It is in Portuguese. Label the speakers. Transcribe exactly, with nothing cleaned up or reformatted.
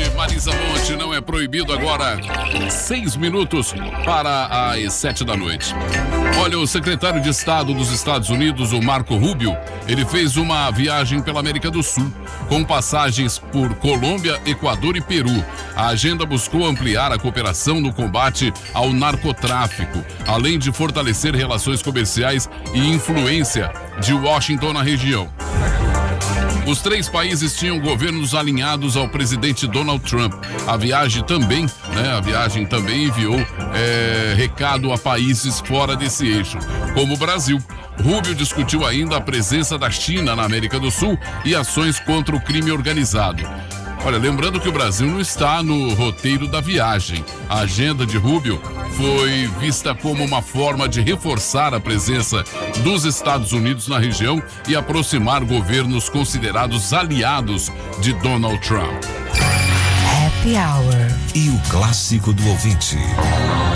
Speaker 1: Marisa Monte, não é proibido agora. Seis minutos para as sete da noite. Olha, o secretário de Estado dos Estados Unidos, o Marco Rubio, ele fez uma viagem pela América do Sul, com passagens por Colômbia, Equador e Peru. A agenda buscou ampliar a cooperação no combate ao narcotráfico, além de fortalecer relações comerciais e influência de Washington na região. Os três países tinham governos alinhados ao presidente Donald Trump. A viagem também, né? A viagem também enviou é, recado a países fora desse eixo, como o Brasil. Rubio discutiu ainda a presença da China na América do Sul e ações contra o crime organizado. Olha, lembrando que o Brasil não está no roteiro da viagem. A agenda de Rubio foi vista como uma forma de reforçar a presença dos Estados Unidos na região e aproximar governos considerados aliados de Donald Trump.
Speaker 2: Happy Hour.
Speaker 3: E o clássico do ouvinte.